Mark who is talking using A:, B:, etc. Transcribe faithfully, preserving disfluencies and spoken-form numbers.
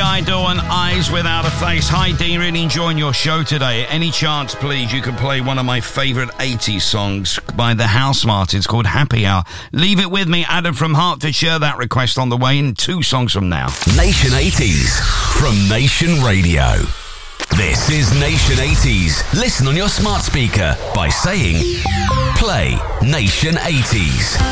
A: Idol and Eyes Without a Face. Hi, Dean. Really enjoying your show today. Any chance, please, you could play one of my favourite eighties songs by the House Martins called Happy Hour. Leave it with me, Adam from Hertfordshire. That request on the way in two songs from now.
B: Nation eighties from Nation Radio. This is Nation eighties. Listen on your smart speaker by saying, play Nation eighties.